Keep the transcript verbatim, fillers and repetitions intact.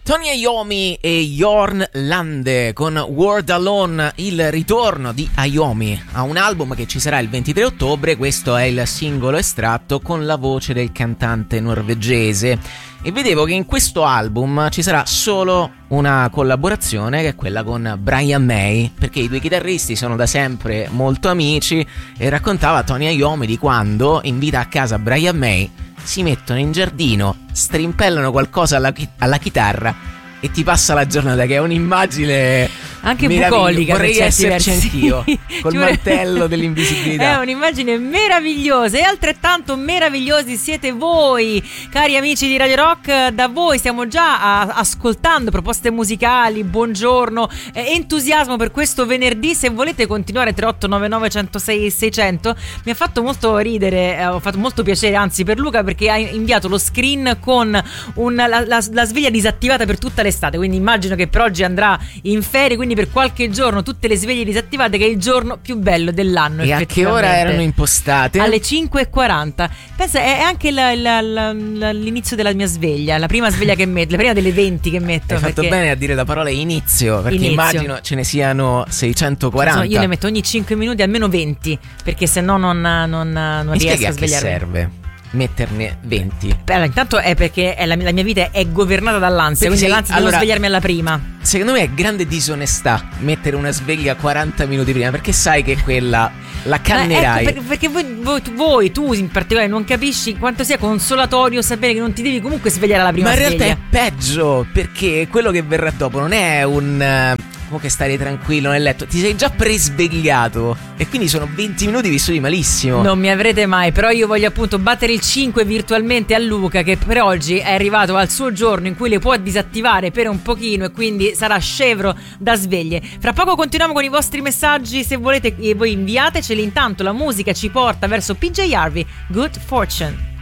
Tony Iommi e Jorn Lande con World Alone, il ritorno di Iommi a un album che ci sarà il ventitré ottobre. Questo è il singolo estratto con la voce del cantante norvegese. E vedevo che in questo album ci sarà solo una collaborazione, che è quella con Brian May, perché i due chitarristi sono da sempre molto amici. E raccontava Tony Iommi di quando invita a casa Brian May, si mettono in giardino, strimpellano qualcosa alla, chi- alla chitarra e ti passa la giornata, che è un'immagine anche bucolica. Vorrei esserci versi. anch'io col Ci mantello dell'invisibilità. È un'immagine meravigliosa, e altrettanto meravigliosi siete voi, cari amici di Radio Rock. Da voi stiamo già a- ascoltando proposte musicali, buongiorno, eh, entusiasmo per questo venerdì. Se volete continuare, tre otto nove nove uno zero sei sei zero zero. Mi ha fatto molto ridere, eh, ho fatto molto piacere anzi per Luca, perché ha inviato lo screen con un, la, la, la sveglia disattivata per tutta l'estate, quindi immagino che per oggi andrà in ferie, quindi per qualche giorno tutte le sveglie disattivate, che è il giorno più bello dell'anno. E a che ora erano impostate? Alle cinque e quaranta. Pensa, è anche la, la, la, la, l'inizio della mia sveglia, la prima sveglia che metto, la prima delle venti che metto. Hai fatto perché... bene a dire la parola inizio, perché inizio. Immagino ce ne siano seicentoquaranta. No, io ne metto ogni cinque minuti almeno venti, perché se no non, non, non Mi riesco spieghi a a che svegliarmi. serve metterne venti? Beh, allora, intanto è perché è la, mia, la mia vita è governata dall'ansia, Perché quindi sei- l'ansia allora, devo svegliarmi alla prima. Secondo me è grande disonestà mettere una sveglia quaranta minuti prima, perché sai che quella la cannerai. Ma ecco, per- perché voi, voi, tu- voi, tu in particolare, non capisci quanto sia consolatorio sapere che non ti devi comunque svegliare alla prima Ma in sveglia. realtà è peggio, perché quello che verrà dopo non è un eh, come che stare tranquillo nel letto, ti sei già presvegliato e quindi sono venti minuti vissuti malissimo. Non mi avrete mai, però io voglio appunto battere il cinque virtualmente a Luca, che per oggi è arrivato al suo giorno in cui le può disattivare per un pochino e quindi sarà scevro da sveglie. Fra poco continuiamo con i vostri messaggi, se volete, e voi inviateceli. Intanto la musica ci porta verso P J Harvey, Good Fortune.